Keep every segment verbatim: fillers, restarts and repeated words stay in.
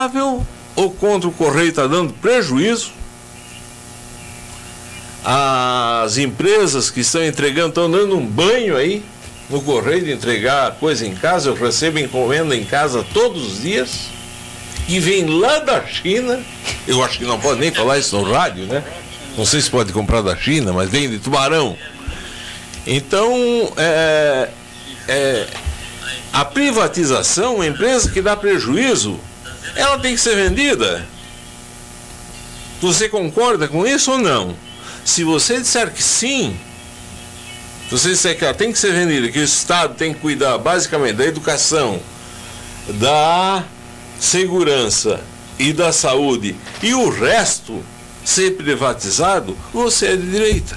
ou contra o Correio está dando prejuízo. As empresas que estão entregando estão dando um banho aí no Correio de entregar coisa em casa. Eu recebo encomenda em casa todos os dias e vem lá da China. Eu acho que não pode nem falar isso no rádio, né? Não sei se pode comprar da China, mas vem de Tubarão. Então, é, é, a privatização, uma empresa que dá prejuízo, ela tem que ser vendida. Você concorda com isso ou não? Se você disser que sim, se você disser que ela tem que ser vendida, que o Estado tem que cuidar basicamente da educação, da segurança e da saúde, e o resto ser privatizado, você é de direita.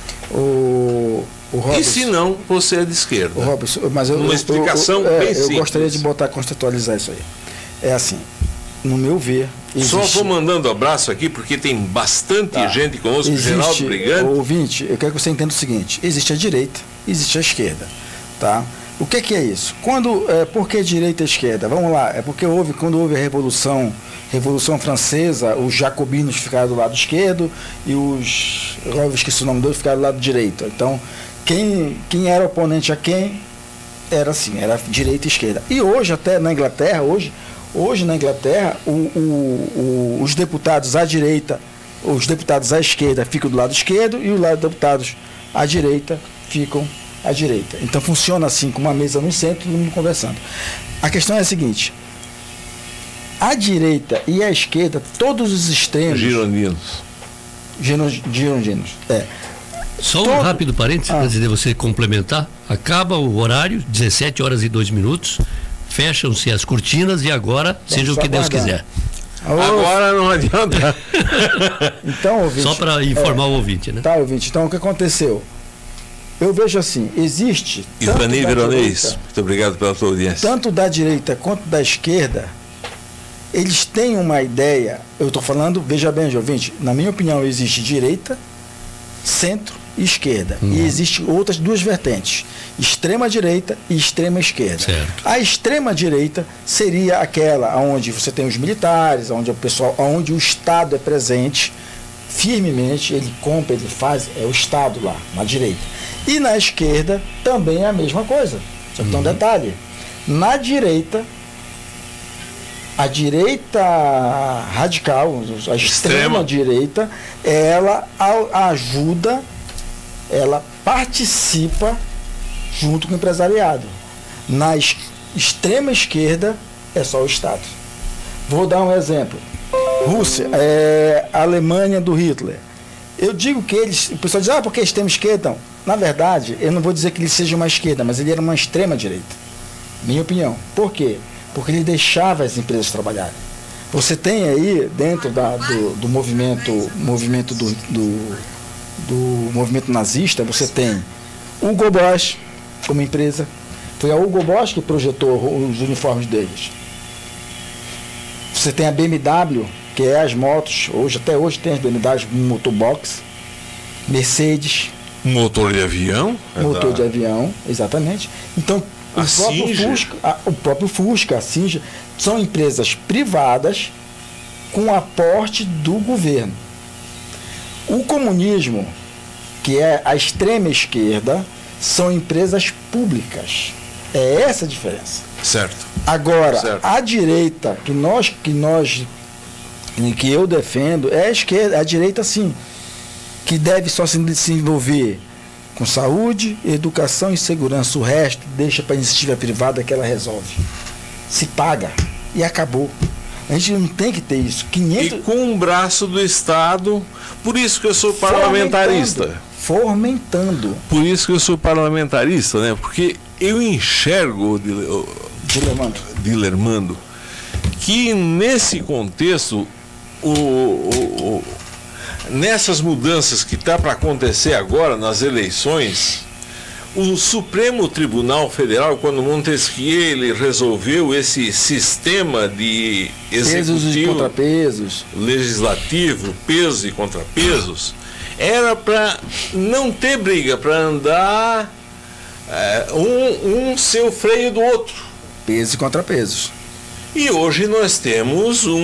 O, o Robson, e se não, você é de esquerda. O Robson, mas eu, Uma explicação eu, eu, bem é, simples. Eu gostaria de botar, contextualizar isso aí. É assim, no meu ver... Existe... Só vou mandando abraço aqui, porque tem bastante tá. gente conosco. Existe, Geraldo Brigante. Ouvinte, eu quero que você entenda o seguinte: existe a direita, existe a esquerda, tá? O que, que é isso? Quando, é, por que direita e esquerda? Vamos lá, é porque houve, quando houve a Revolução, Revolução Francesa, os jacobinos ficaram do lado esquerdo e os, eu esqueci o nome deles, ficaram do lado direito. Então, quem, quem era oponente a quem era assim, era direita e esquerda. E hoje, até na Inglaterra, hoje, hoje na Inglaterra, o, o, o, os deputados à direita, os deputados à esquerda ficam do lado esquerdo e os deputados à direita ficam à direita. Então funciona assim, com uma mesa no centro, todo mundo conversando. A questão é a seguinte: a direita e a esquerda, todos os extremos... Girondinos. Girondinos, é. Só um Todo... rápido parênteses, ah. antes de você complementar. Acaba o horário, dezessete horas e dois minutos, fecham-se as cortinas e agora, vamos seja o que Deus quiser. Agora não adianta. Então, ouvinte, só para informar é, o ouvinte, né? Tá, ouvinte. Então, o que aconteceu? Eu vejo assim, existe... Ivani Veronês, muito obrigado pela tua audiência. Tanto da direita quanto da esquerda, eles têm uma ideia, eu estou falando, veja bem, ouvinte, na minha opinião, existe direita, centro e esquerda. Uhum. E existem outras duas vertentes, extrema direita e extrema esquerda. Certo. A extrema direita seria aquela onde você tem os militares, onde o pessoal, onde o Estado é presente firmemente, ele compra, ele faz, é o Estado lá, na direita. E na esquerda também é a mesma coisa. Só que tem um detalhe. Na direita, a direita radical, a extrema, extrema direita, ela ajuda, ela participa junto com o empresariado. Na extrema esquerda é só o Estado. Vou dar um exemplo. Rússia, é, a Alemanha do Hitler. Eu digo que eles, o pessoal diz, ah, porque extrema esquerda? Não. Na verdade, eu não vou dizer que ele seja uma esquerda, mas ele era uma extrema direita. Minha opinião. Por quê? Porque ele deixava as empresas trabalharem. Você tem aí, dentro da, do, do movimento, movimento do, do, do movimento nazista, você tem o Hugo Boss como empresa. Foi a Hugo Boss que projetou os uniformes deles. Você tem a B M W, que é as motos, hoje, até hoje tem as B M Ws motobox, Mercedes. Motor de avião? Motor de avião, exatamente. Então, o próprio, Fusca, a, o próprio Fusca, a Singer, são empresas privadas com aporte do governo. O comunismo, que é a extrema esquerda, são empresas públicas. É essa a diferença. Certo. Agora, certo. a direita, que nós, que nós, que eu defendo, é a esquerda, a direita sim, que deve só se, se envolver com saúde, educação e segurança. O resto deixa para a iniciativa privada que ela resolve. Se paga e acabou. A gente não tem que ter isso. quinhentos... E com um braço do Estado, por isso que eu sou parlamentarista. Fomentando. Por isso que eu sou parlamentarista, né? Porque eu enxergo, Dilermando, Dilermando que nesse contexto, o, o, o nessas mudanças que está para acontecer agora nas eleições, o Supremo Tribunal Federal, quando Montesquieu ele resolveu esse sistema de executivo, pesos e contrapesos, legislativo, pesos e contrapesos, era para não ter briga, para andar é, um, um ser o freio do outro. Pesos e contrapesos. E hoje nós temos um